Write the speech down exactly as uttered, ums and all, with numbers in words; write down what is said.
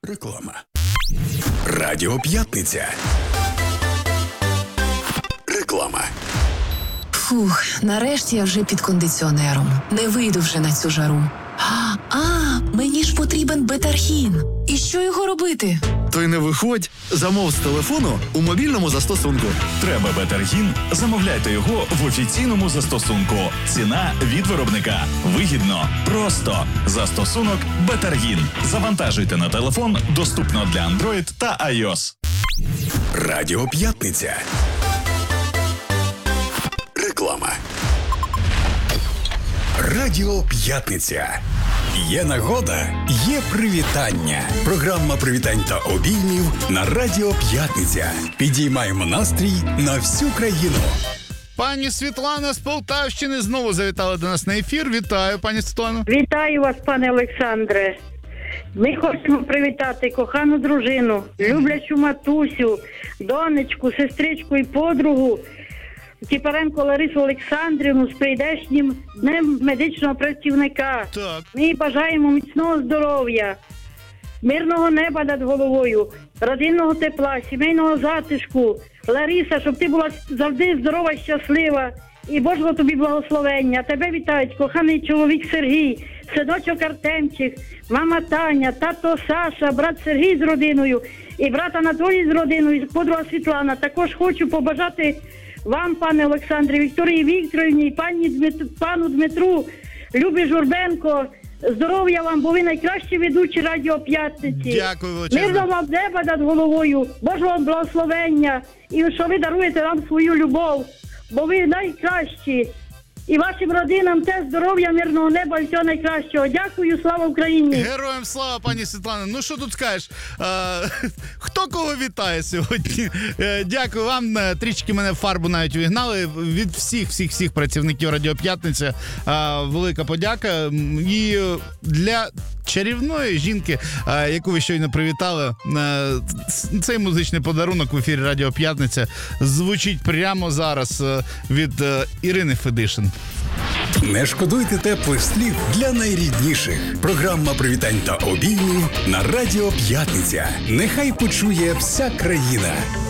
Реклама. Радіо П'ятниця. Реклама. Фух, нарешті я вже під кондиціонером. Не вийду вже на цю жару. А, а, мені ж потрібен бетаргін. І що його робити? То й не виходь. Замов з телефону у мобільному застосунку. Треба бетаргін? Замовляйте його в офіційному застосунку. Ціна від виробника. Вигідно. Просто. Застосунок Бетаргін. Завантажуйте на телефон. Доступно для Android та iOS. Радіо П'ятниця. Реклама. Радіо П'ятниця. Є нагода, є привітання. Програма привітань та обіймів на Радіо П'ятниця. Підіймаємо настрій на всю країну. Пані Світлана з Полтавщини знову завітала до нас на ефір. Вітаю, пані Світлано. Вітаю вас, пане Олександре. Ми хочемо привітати кохану дружину, люблячу матусю, донечку, сестричку і подругу Тіпаренко Ларису Олександрівну з прийдешнім Днем медичного працівника. Так. Ми бажаємо міцного здоров'я, мирного неба над головою, родинного тепла, сімейного затишку. Лариса, щоб ти була завжди здорова і щаслива. І Божого тобі благословення. Тебе вітають коханий чоловік Сергій, синочок Артемчик, мама Таня, тато Саша, брат Сергій з родиною і брат Анатолій з родиною, і подруга Світлана. Також хочу побажати вам, пане Олександре, Вікторії Вікторівні, пані Дмит... пану Дмитру, Любі Журбенко, здоров'я вам, бо ви найкращі ведучі Радіо П'ятниці. Дякую величезно. Мирно вам неба над головою, Божого благословення, і що ви даруєте нам свою любов, бо ви найкращі. І вашим родинам теж здоров'я, мирного неба і всього найкращого. Дякую, слава Україні! Героям слава, пані Світлана. Ну що тут скажеш? А, хто кого вітає сьогодні? Е, Дякую вам. Трішки мене в фарбу навіть вігнали. Від всіх, всіх, всіх працівників Радіо П'ятниця а, велика подяка. І для чарівної жінки, а, яку ви щойно привітали, а, цей музичний подарунок в ефірі Радіо П'ятниця звучить прямо зараз а, від а, Ірини Федишин. Не шкодуйте теплих слів для найрідніших. Програма привітань та обіймів на Радіо П'ятниця. Нехай почує вся країна.